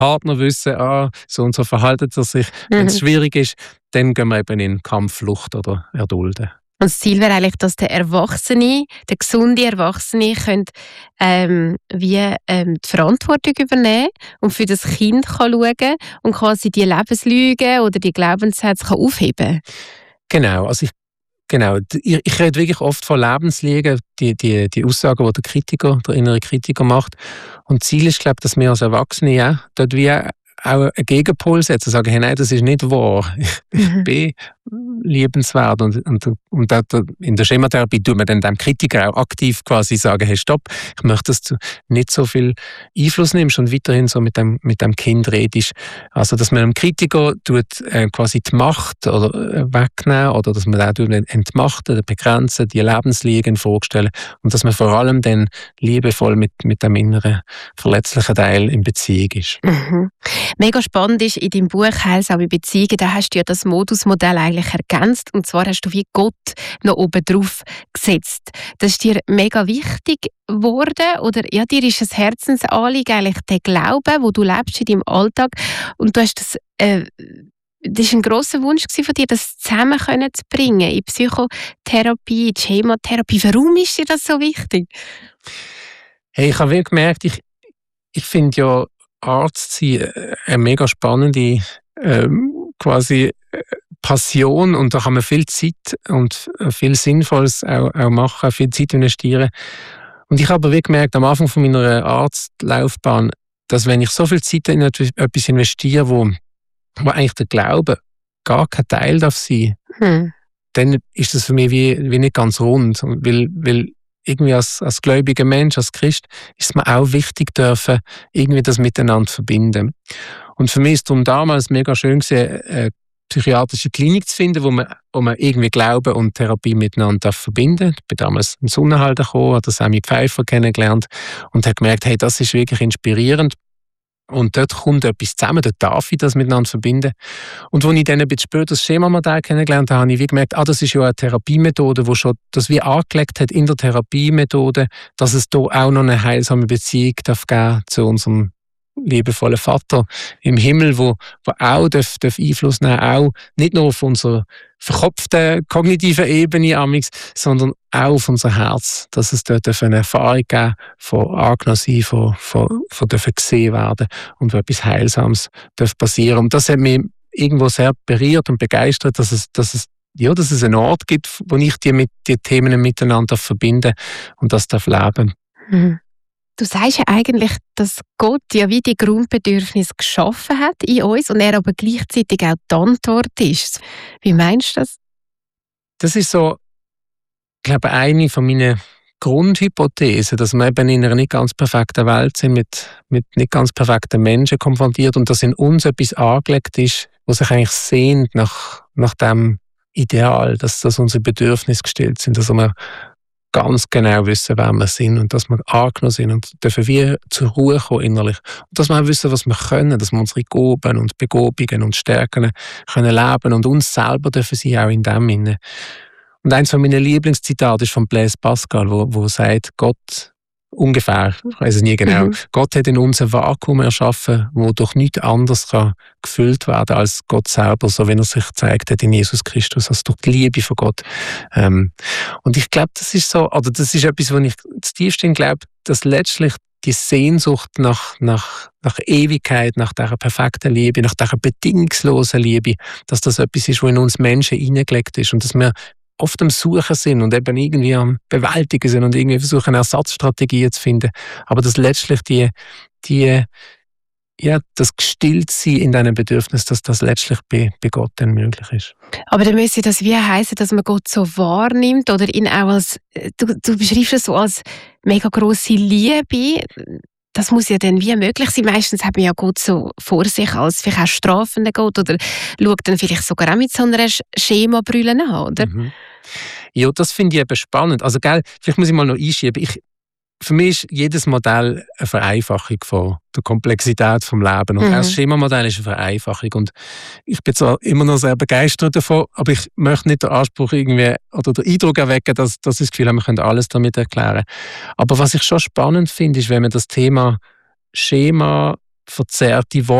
Partner wissen, so und so verhalten sie sich. Wenn es schwierig ist, dann gehen wir eben in Kampf, Flucht oder Erdulden. Und das Ziel wäre eigentlich, dass der gesunde Erwachsene könnte, die Verantwortung übernehmen und für das Kind kann schauen und quasi die Lebenslügen oder die Glaubenssätze kann aufheben. Genau, also ich rede wirklich oft von Lebenslügen, die Aussagen, die der innere Kritiker macht. Und Ziel ist, glaube ich, dass wir als Erwachsene ja dort wie auch einen Gegenpol setzen, sagen, hey, nein, das ist nicht wahr. Ich bin liebenswert. Und in der Schematherapie tut man dann dem Kritiker auch aktiv quasi sagen, hey, stopp, ich möchte, dass du nicht so viel Einfluss nimmst und weiterhin so mit dem Kind redest. Also, dass man dem Kritiker quasi die Macht oder wegnehmen oder dass man auch entmachten, begrenzen, die Lebenslügen vorstellen und dass man vor allem dann liebevoll mit dem inneren verletzlichen Teil in Beziehung ist. Mega spannend ist in deinem Buch «Heilsame Beziehungen», da hast du ja das Modusmodell eigentlich ergänzt. Und zwar hast du wie Gott noch oben drauf gesetzt. Das ist dir mega wichtig geworden? Oder ja, dir ist ein Herzensanliegen eigentlich der Glaube, wo du lebst in deinem Alltag. Und du hast das war ein grosser Wunsch von dir, das zusammen zu bringen, in Psychotherapie, in Schematherapie. Warum ist dir das so wichtig? Hey, ich habe wirklich gemerkt, ich finde ja Arzt sein eine mega spannende quasi Passion und da kann man viel Zeit und viel Sinnvolles auch machen, viel Zeit investieren. Und ich habe wirklich gemerkt, am Anfang von meiner Arztlaufbahn, dass wenn ich so viel Zeit in etwas investiere, wo eigentlich der Glaube gar kein Teil darf sein, dann ist das für mich wie nicht ganz rund. Weil irgendwie als gläubiger Mensch, als Christ, ist es mir auch wichtig, dürfen irgendwie das miteinander verbinden. Und für mich ist es darum damals mega schön gewesen, eine psychiatrische Klinik zu finden, wo man irgendwie Glauben und Therapie miteinander verbinden darf. Ich bin damals im Sonnenhalter gekommen, habe Sammy Pfeiffer kennengelernt und habe gemerkt, hey, das ist wirklich inspirierend. Und dort kommt etwas zusammen, dort darf ich das miteinander verbinden. Und als ich dann ein bisschen später das Schemamodell kennengelernt habe, habe ich wie gemerkt, das ist ja eine Therapiemethode, die schon das wie angelegt hat in der Therapiemethode, dass es da auch noch eine heilsame Beziehung darf geben zu unserem liebevollen Vater im Himmel, wo auch darf Einfluss nehmen, auch nicht nur auf unserer verkopften kognitiven Ebene, sondern auch auf unser Herz, dass es dort eine Erfahrung geben von angenommen sein, von dürfen gesehen werden und wo etwas Heilsames darf passieren. Und das hat mich irgendwo sehr berührt und begeistert, dass es einen Ort gibt, wo ich die Themen miteinander verbinde und das darf leben. Du sagst ja eigentlich, dass Gott ja wie die Grundbedürfnisse geschaffen hat in uns und er aber gleichzeitig auch die Antwort ist. Wie meinst du das? Das ist so, ich glaube, eine von meinen Grundhypothesen, dass wir eben in einer nicht ganz perfekten Welt sind, mit nicht ganz perfekten Menschen konfrontiert und dass in uns etwas angelegt ist, was sich eigentlich sehnt nach dem Ideal, dass unsere Bedürfnisse gestillt sind, dass wir ganz genau wissen, wer wir sind und dass wir angenommen sind und dürfen wir zur Ruhe kommen innerlich. Und dass wir auch wissen, was wir können, dass wir unsere Gaben und Begabungen und Stärken können leben und uns selber dürfen sie auch in dem inne. Und eins von meinen Lieblingszitate ist von Blaise Pascal, wo sagt, Gott ungefähr, ich weiß es nie genau, Gott hat in uns ein Vakuum erschaffen, wo durch nichts anderes kann gefüllt werden als Gott selber, so wie er sich gezeigt hat in Jesus Christus, also durch die Liebe von Gott. Und ich glaube, das ist so, oder das ist etwas, wo ich zutiefst glaube, dass letztlich die Sehnsucht nach Ewigkeit, nach dieser perfekten Liebe, nach dieser bedingungslosen Liebe, dass das etwas ist, wo in uns Menschen hineingelegt ist und dass wir oft am Suchen sind und eben irgendwie am Bewältigen sind und irgendwie versuchen, Ersatzstrategien zu finden. Aber dass letztlich das Gestilltsein in diesen Bedürfnissen, dass das letztlich bei Gott dann möglich ist. Aber dann müsste das wie heißen, dass man Gott so wahrnimmt oder ihn auch als, du beschreibst es so als mega grosse Liebe. Das muss ja dann wie möglich sein. Meistens hat man ja Gott so vor sich als vielleicht auch strafender Gott oder schaut dann vielleicht sogar auch mit so einer Schemabrille an, oder? Ja, das finde ich eben spannend. Also, vielleicht muss ich mal noch einschieben. Für mich ist jedes Modell eine Vereinfachung von der Komplexität des Lebens. Und auch das Schemamodell ist eine Vereinfachung. Und ich bin zwar immer noch sehr begeistert davon, aber ich möchte nicht den Anspruch irgendwie oder den Eindruck erwecken, dass ich das Gefühl habe, wir können alles damit erklären. Aber was ich schon spannend finde, ist, wenn man das Thema Schema verzerrte